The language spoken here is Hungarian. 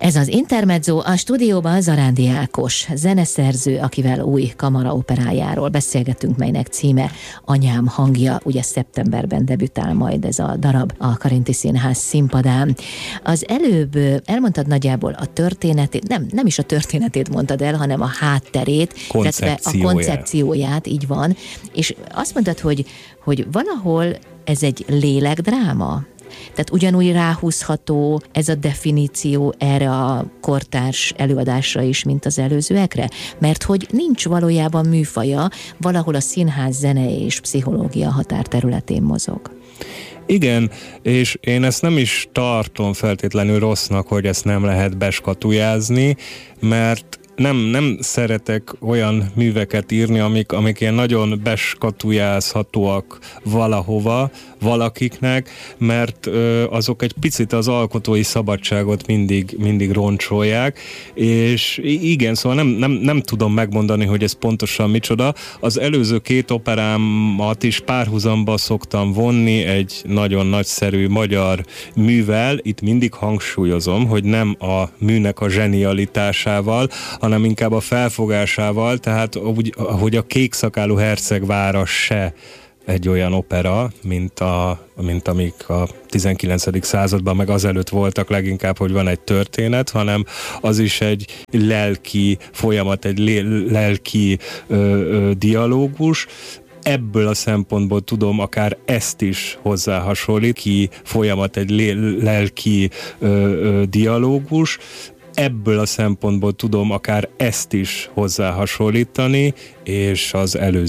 Ez az Intermezzo, a stúdióban Zarándi Ákos, zeneszerző, akivel új kamaraoperájáról beszélgetünk, melynek címe Anyám hangja, ugye szeptemberben debütál majd ez a darab a Karinti Színház színpadán. Az előbb elmondtad nagyjából a történetét, nem is a történetét mondtad el, hanem a hátterét, illetve a koncepcióját, így van, és azt mondtad, hogy valahol ez egy lélekdráma? Tehát ugyanúgy ráhúzható ez a definíció erre a kortárs előadásra is, mint az előzőekre? Mert hogy nincs valójában műfaja, valahol a színház, zene és pszichológia határterületén mozog. Igen, és én ezt nem is tartom feltétlenül rossznak, hogy ezt nem lehet beskatujázni, mert nem szeretek olyan műveket írni, amik ilyen nagyon beskatujázhatóak valahova, valakiknek, mert azok egy picit az alkotói szabadságot mindig roncsolják, és igen, szóval nem tudom megmondani, hogy ez pontosan micsoda. Az előző két operámat is párhuzamba szoktam vonni egy nagyon nagyszerű magyar művel, itt mindig hangsúlyozom, hogy nem a műnek a zsenialitásával, hanem inkább a felfogásával, tehát hogy a Kékszakálú herceg vára se egy olyan opera, mint amik a 19. században, meg azelőtt voltak leginkább, hogy van egy történet, hanem az is egy lelki folyamat, egy lelki dialógus. Ebből a szempontból tudom akár ezt is hozzá hasonlítani, folyamat, egy lelki dialógus. Ebből a szempontból tudom akár ezt is hozzá hasonlítani, és az előző